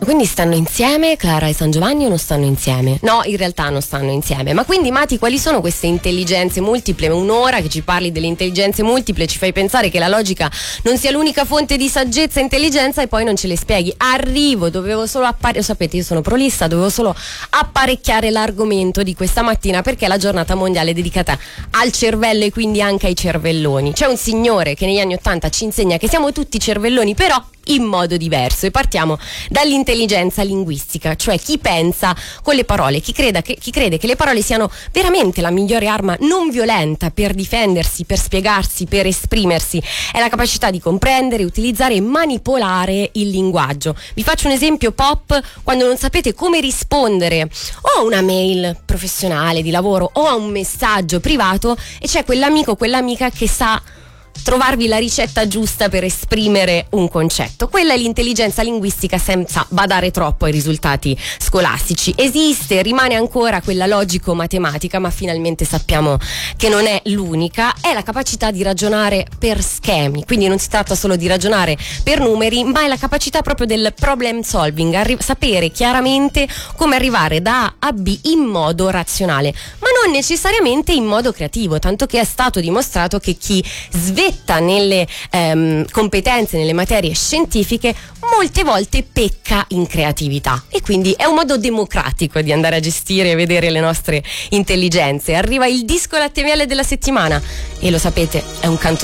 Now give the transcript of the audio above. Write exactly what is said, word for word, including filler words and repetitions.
quindi stanno insieme Clara e San Giovanni o non stanno insieme? No, in realtà non stanno insieme. Ma quindi, Mati, quali sono queste intelligenze multiple? Un'ora che ci parli delle intelligenze multiple, ci fai pensare che la logica non sia l'unica fonte di saggezza e intelligenza e poi non ce le spieghi. Arrivo, dovevo solo apparecchiare, sapete, io sono prolissa, dovevo solo apparecchiare l'argomento di questa mattina perché è la giornata mondiale dedicata al cervello e quindi anche ai cervelloni. C'è un signore che negli anni ottanta ci insegna che siamo tutti cervelloni, però in modo diverso, e partiamo dall'intelligenza linguistica, cioè chi pensa con le parole, chi, creda che, chi crede che le parole siano veramente la migliore arma non violenta per difendersi, per spiegarsi, per esprimersi. È la capacità di comprendere, utilizzare e manipolare il linguaggio. Vi faccio un esempio pop: quando non sapete come rispondere o a una mail professionale di lavoro o a un messaggio privato e c'è quell'amico o quell'amica che sa trovarvi la ricetta giusta per esprimere un concetto. Quella è l'intelligenza linguistica senza badare troppo ai risultati scolastici. Esiste, rimane ancora quella logico-matematica, ma finalmente sappiamo che non è l'unica. È la capacità di ragionare per schemi, quindi non si tratta solo di ragionare per numeri, ma è la capacità proprio del problem solving, arri- sapere chiaramente come arrivare da A a B in modo razionale, ma non necessariamente in modo creativo, tanto che è stato dimostrato che chi sveglia nelle ehm, competenze, nelle materie scientifiche, molte volte pecca in creatività, e quindi è un modo democratico di andare a gestire e vedere le nostre intelligenze. Arriva il disco latte miele della settimana e lo sapete, è un canto